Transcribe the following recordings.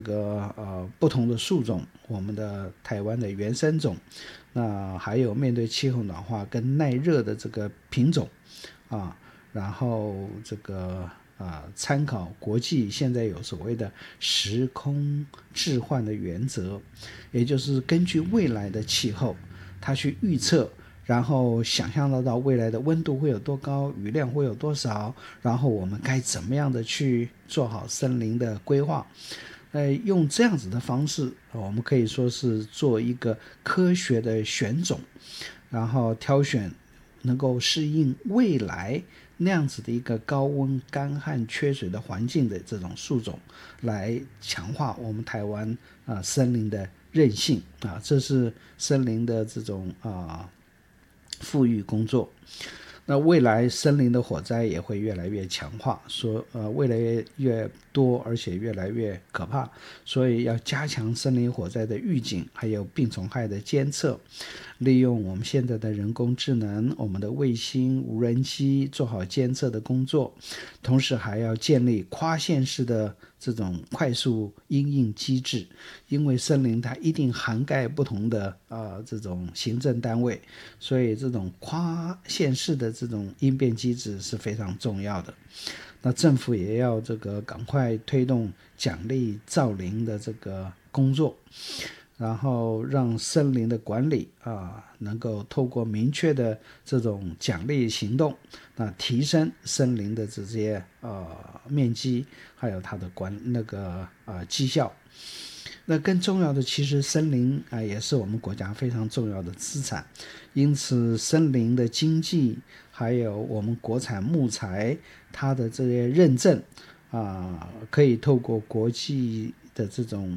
不同的树种，我们的台湾的原生种，那还有面对气候暖化跟耐热的这个品种啊，然后参考国际现在有所谓的时空置换的原则，也就是根据未来的气候，它去预测。然后想象得到未来的温度会有多高，雨量会有多少，然后我们该怎么样的去做好森林的规划。用这样子的方式，我们可以说是做一个科学的选种，然后挑选能够适应未来那样子的一个高温、干旱、缺水的环境的这种树种，来强化我们台湾森林的韧性啊，这是森林的这种富裕工作。那未来森林的火灾也会越来越强化，越来越多，而且越来越可怕，所以要加强森林火灾的预警，还有病虫害的监测，利用我们现在的人工智能，我们的卫星、无人机做好监测的工作，同时还要建立跨县市的这种快速因应机制，因为森林它一定涵盖不同的这种行政单位，所以这种跨县市的这种应变机制是非常重要的。那政府也要赶快推动奖励造林的这个工作，然后让森林的管理能够透过明确的这种奖励行动，提升森林的这些面积，还有它的绩效。那更重要的，其实森林也是我们国家非常重要的资产，因此森林的经济还有我们国产木材它的这些认证可以透过国际的这种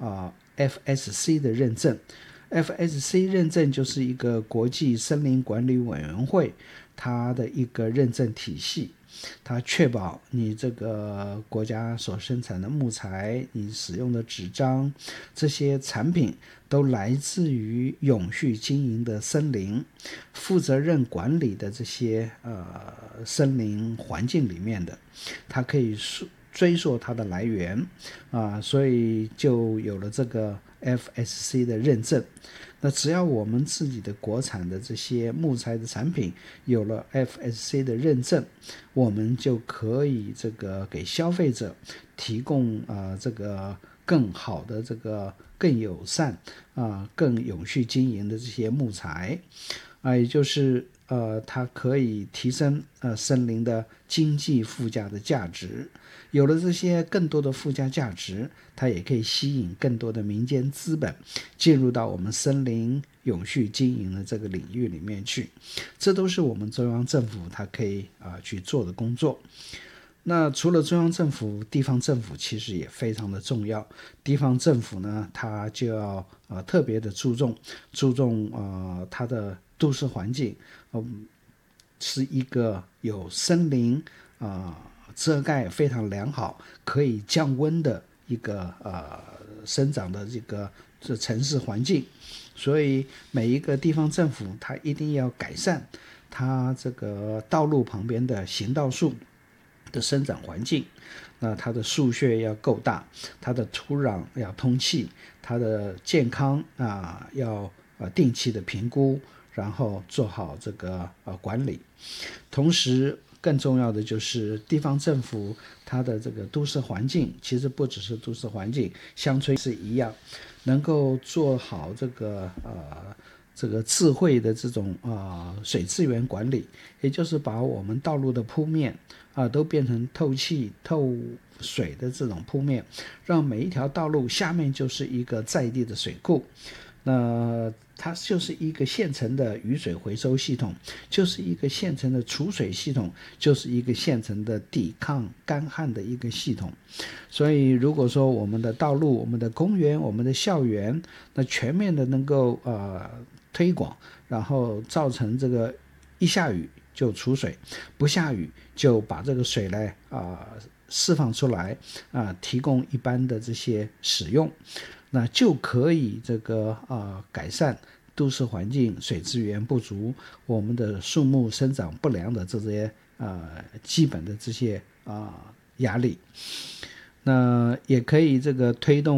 FSC 的认证。FSC 认证就是一个国际森林管理委员会它的一个认证体系，它确保你这个国家所生产的木材，你使用的纸张，这些产品都来自于永续经营的森林，负责任管理的这些森林环境里面的，它可以追溯它的来源所以就有了这个 FSC 的认证。那只要我们自己的国产的这些木材的产品有了 FSC 的认证，我们就可以给消费者提供更好的更友善更永续经营的这些木材也就是它可以提升森林的经济附加的价值。有了这些更多的附加价值，它也可以吸引更多的民间资本进入到我们森林永续经营的这个领域里面去。这都是我们中央政府它可以去做的工作。那除了中央政府，地方政府其实也非常的重要。地方政府呢，它就要特别的注重它的都市环境，是一个有森林遮盖非常良好，可以降温的一个生长的这城市环境。所以每一个地方政府它一定要改善它这个道路旁边的行道树的生长环境，那它的树穴要够大，它的土壤要通气，它的健康要定期的评估，然后做好管理。同时更重要的就是地方政府它的这个都市环境，其实不只是都市环境，乡村是一样，能够做好这个智慧的这种水资源管理，也就是把我们道路的铺面都变成透气透水的这种铺面，让每一条道路下面就是一个在地的水库。那它就是一个现成的雨水回收系统，就是一个现成的储水系统，就是一个现成的抵抗干旱的一个系统。所以如果说我们的道路、我们的公园、我们的校园，那全面的能够推广，然后造成一下雨就储水，不下雨就把这个水来释放出来提供一般的这些使用，那就可以改善都市环境水资源不足，我们的树木生长不良的这些基本的这些压力。 那也可以这个推动